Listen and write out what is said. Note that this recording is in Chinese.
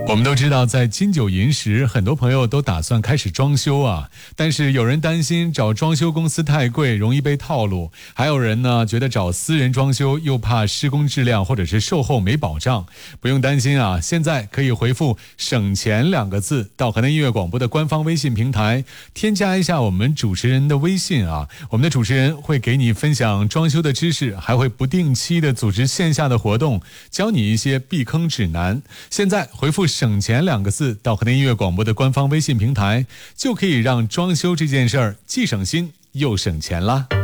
我们都知道，在金九银十，很多朋友都打算开始装修啊。但是有人担心找装修公司太贵，容易被套路；还有人呢，觉得找私人装修又怕施工质量或者是售后没保障。不用担心啊，现在可以回复“省钱”两个字到河南音乐广播的官方微信平台，添加一下我们主持人的微信啊。我们的主持人会给你分享装修的知识，还会不定期的组织线下的活动，教你一些避坑指南。现在回复省钱两个字到河南音乐广播的官方微信平台，就可以让装修这件事儿既省心又省钱啦。